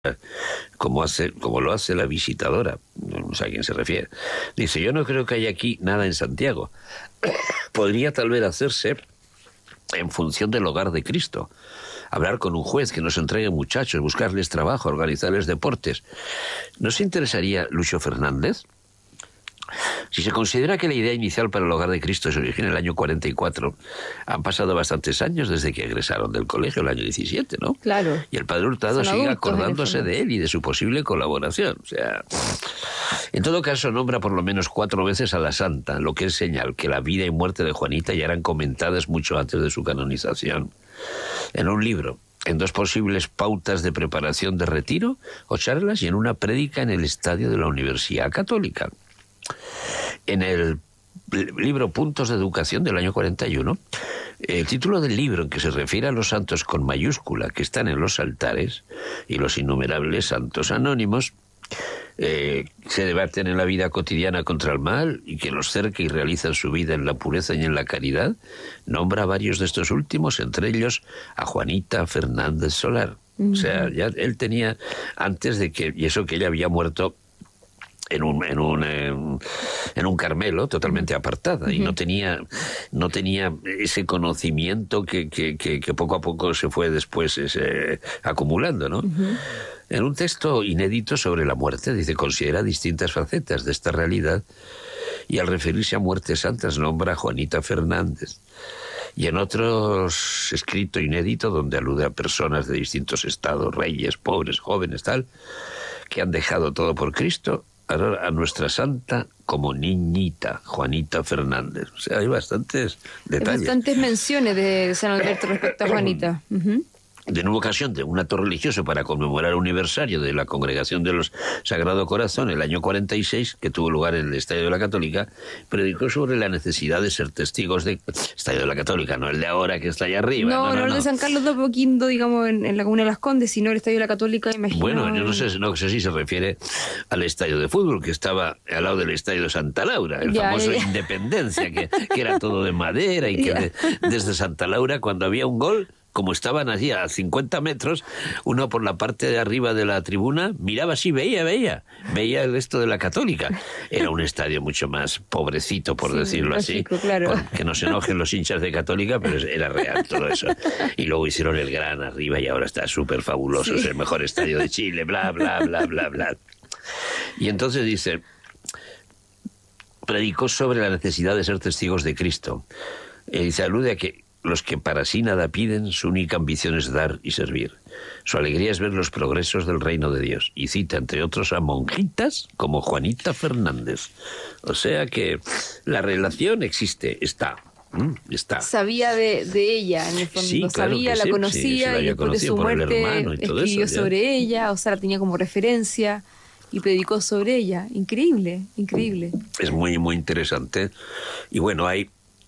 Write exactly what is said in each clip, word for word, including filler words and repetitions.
como hace, como lo hace la visitadora, no sé a quién se refiere. Dice: yo no creo que haya aquí nada en Santiago. Podría tal vez hacerse en función del hogar de Cristo. Hablar con un juez que nos entregue muchachos, buscarles trabajo, organizarles deportes. ¿No se interesaría Lucio Fernández? Si se considera que la idea inicial para el hogar de Cristo se origina en el año cuarenta y cuatro, han pasado bastantes años desde que egresaron del colegio, el año diecisiete, ¿no? Claro. Y el padre Hurtado sigue acordándose de él y de su posible colaboración. O sea, en todo caso, nombra por lo menos cuatro veces a la santa, lo que es señal que la vida y muerte de Juanita ya eran comentadas mucho antes de su canonización. En un libro, en dos posibles pautas de preparación de retiro o charlas y en una prédica en el estadio de la Universidad Católica. En el libro Puntos de Educación del año cuarenta y uno, el título del libro, en que se refiere a los santos con mayúscula que están en los altares y los innumerables santos anónimos, eh, se debaten en la vida cotidiana contra el mal y que los cerca y realizan su vida en la pureza y en la caridad, nombra a varios de estos últimos, entre ellos a Juanita Fernández Solar. Uh-huh. O sea, ya él tenía, antes de que, y eso que ella había muerto en un en un en, en un Carmelo totalmente apartada, uh-huh. y no tenía no tenía ese conocimiento que que, que, que poco a poco se fue después ese, acumulando, ¿no? Uh-huh. En un texto inédito sobre la muerte dice: considera distintas facetas de esta realidad y al referirse a muertes santas nombra a Juanita Fernández. Y en otros escrito inédito donde alude a personas de distintos estados, reyes, pobres, jóvenes, tal, que han dejado todo por Cristo, a nuestra santa como niñita, Juanita Fernández. O sea, hay bastantes detalles. Hay bastantes menciones de San Alberto respecto a Juanita. Uh-huh. De nueva ocasión de un acto religioso para conmemorar el aniversario de la Congregación de los Sagrado Corazón, el año cuarenta y seis, que tuvo lugar en el Estadio de la Católica, predicó sobre la necesidad de ser testigos de... Estadio de la Católica, no el de ahora que está allá arriba. No, no, no, no, el no. de San Carlos de Apoquindo, digamos, en, en la comuna de Las Condes, sino el Estadio de la Católica, imagino. Bueno, yo no sé, no sé si se refiere al estadio de fútbol, que estaba al lado del Estadio de Santa Laura, el ya, famoso ya. Independencia, que, que era todo de madera y que de, desde Santa Laura, cuando había un gol, como estaban allí a cincuenta metros, uno por la parte de arriba de la tribuna miraba así, veía, veía, veía el resto de la Católica. Era un estadio mucho más pobrecito, por sí, decirlo lógico, así, claro. Por, que no se enojen los hinchas de Católica, pero era real todo eso. Y luego hicieron el gran arriba y ahora está súper fabuloso, sí. Es el mejor estadio de Chile, bla, bla, bla, bla, bla. Y entonces dice, predicó sobre la necesidad de ser testigos de Cristo. Y se alude a que los que para sí nada piden, su única ambición es dar y servir. Su alegría es ver los progresos del reino de Dios. Y cita, entre otros, a monjitas como Juanita Fernández. O sea que la relación existe, está. Está. Sabía de, de ella, en el fondo. Sí, claro sabía, la sí, conocía, sí, y después de su por muerte y todo escribió eso, sobre ella, o sea, la tenía como referencia y predicó sobre ella. Increíble, increíble. Es muy, muy interesante. Y bueno, hay...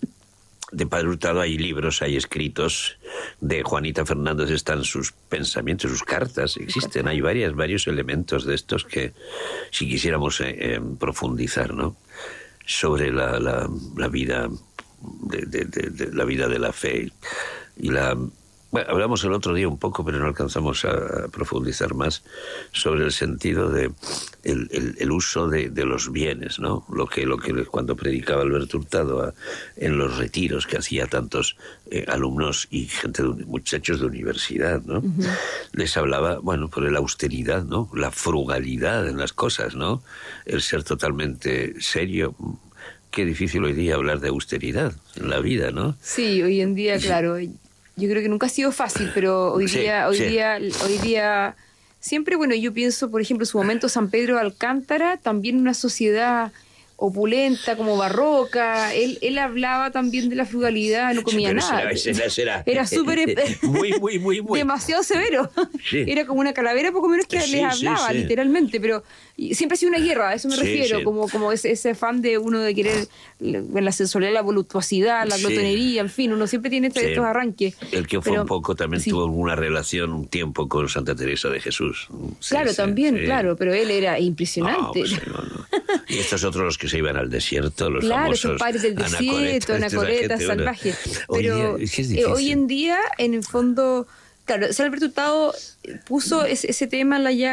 De Padre Hurtado hay libros, hay escritos. De Juanita Fernández están sus pensamientos, sus cartas, existen. Hay varias, varios elementos de estos que, si quisiéramos eh, eh, profundizar, ¿no? Sobre la, la, la vida de, de, de, de la vida de la fe y la... Bueno, hablamos el otro día un poco, pero no alcanzamos a, a profundizar más sobre el sentido de el, el, el uso de, de los bienes, ¿no? Lo que, lo que cuando predicaba Alberto Hurtado a, en los retiros que hacía tantos eh, alumnos y gente, de, muchachos de universidad, ¿no? Uh-huh. Les hablaba, bueno, por la austeridad, ¿no? La frugalidad en las cosas, ¿no? El ser totalmente serio. Qué difícil hoy día hablar de austeridad en la vida, ¿no? Sí, hoy en día, claro. Yo creo que nunca ha sido fácil, pero hoy día, sí, hoy sí. día, hoy día, siempre, bueno, yo pienso, por ejemplo, en su momento San Pedro de Alcántara, también una sociedad opulenta, como barroca. Él, él hablaba también de la frugalidad, no comía sí, nada. Será, será, era súper... muy, muy, muy, muy. demasiado severo. Sí. Era como una calavera, poco menos que sí, les hablaba, sí, sí. literalmente, pero siempre ha sido una guerra, a eso me sí, refiero, sí. como, como ese, ese afán de uno de querer la sensualidad, la voluptuosidad, la glotonería, sí. en fin, uno siempre tiene estos, sí. estos arranques. El que fue pero, un poco también sí. tuvo una relación un tiempo con Santa Teresa de Jesús. Sí, claro, sí, también, sí. claro, pero él era impresionante. No, pues, no, no. Y estos otros los que se iban al desierto, los claro, famosos esos padres del desierto, anacoretas salvajes. Pero hoy, día, es que es eh, hoy en día, en el fondo, Claro, San Alberto Hurtado puso ese, ese tema en la llaga